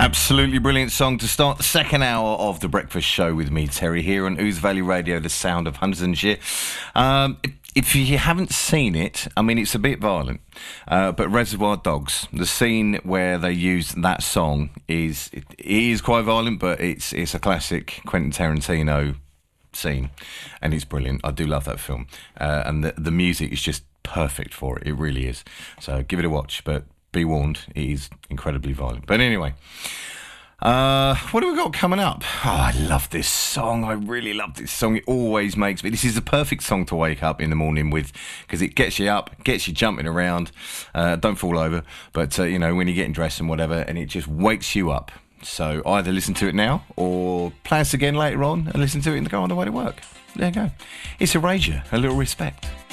Absolutely brilliant song to start the second hour of The Breakfast Show with me, Terry, here on Ouse Valley Radio, the sound of Huntersonshire. If you haven't seen it, I mean, it's a bit violent, but Reservoir Dogs, the scene where they use that song it is quite violent, but it's a classic Quentin Tarantino scene, and it's brilliant. I do love that film, and the music is just perfect for it. It really is. So give it a watch, but be warned, it is incredibly violent. But anyway, what do we got coming up? Oh, I love this song. I really love this song. It always makes me... This is the perfect song to wake up in the morning with, because it gets you up, gets you jumping around. Don't fall over, but, when you're getting dressed and whatever, and it just wakes you up. So either listen to it now or play us again later on and listen to it and go on the way to work. There you go. It's Erasure, A Little Respect.